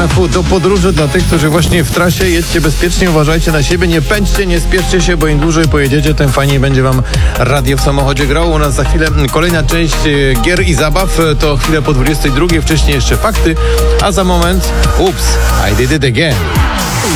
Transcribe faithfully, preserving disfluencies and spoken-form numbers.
U do podróży dla tych, którzy właśnie w trasie. Jedźcie bezpiecznie, uważajcie na siebie, nie pędźcie, nie spieszcie się, bo im dłużej pojedziecie, tym fajniej będzie wam radio w samochodzie grało. U nas za chwilę kolejna część gier i zabaw, to chwilę po dwudziestej drugiej, wcześniej jeszcze fakty, a za moment ups, I did it again.